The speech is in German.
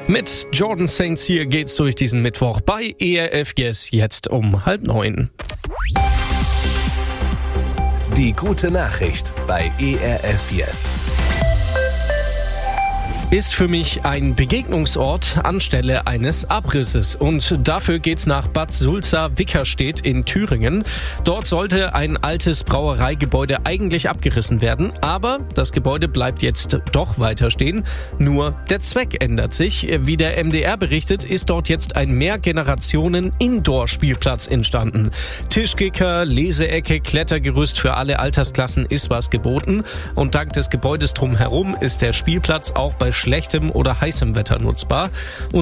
Mit Jordan Saints hier geht's durch diesen Mittwoch bei ERF Yes, jetzt um 8:30. Die gute Nachricht bei ERF Yes. Ist für mich ein Begegnungsort anstelle eines Abrisses. Und dafür geht's nach Bad Sulza-Wickerstedt in Thüringen. Dort sollte ein altes Brauereigebäude eigentlich abgerissen werden, aber das Gebäude bleibt jetzt doch weiter stehen. Nur der Zweck ändert sich. Wie der MDR berichtet, ist dort jetzt ein Mehrgenerationen-Indoor-Spielplatz entstanden. Tischkicker, Leseecke, Klettergerüst für alle Altersklassen ist was geboten. Und dank des Gebäudes drumherum ist der Spielplatz auch bei schlechtem oder heißem Wetter nutzbar.